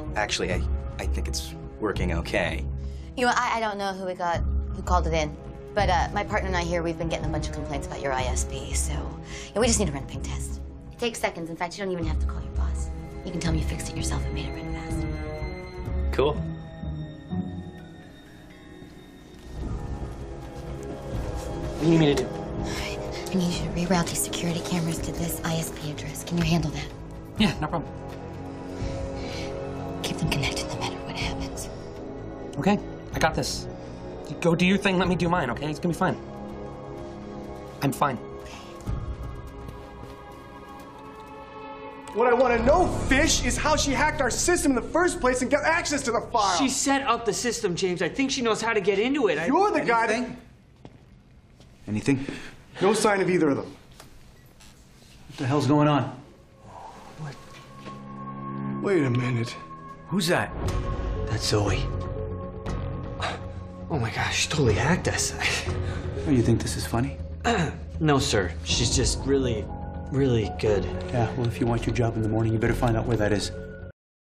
Actually, I think it's working okay. You know, I don't know who called it in. But my partner and I here, we've been getting a bunch of complaints about your ISP, so we just need to run a ping test. It takes seconds. In fact, you don't even have to call your boss. You can tell him you fixed it yourself and made it run fast. Cool. What do you need me to do? I need you to reroute these security cameras to this ISP address. Can you handle that? Yeah, no problem. Keep them connected no matter what happens. Okay, I got this. You go do your thing, let me do mine, okay? It's gonna be fine. I'm fine. What I want to know, Fish, is how she hacked our system in the first place and got access to the file. She set up the system, James. I think she knows how to get into it. You're the guy that... Anything? No sign of either of them. What the hell's going on? What? Wait a minute. Who's that? That's Zoe. Oh my gosh, she totally hacked us. Oh, you think this is funny? No, sir. She's just really, really good. Yeah, well, if you want your job in the morning, you better find out where that is.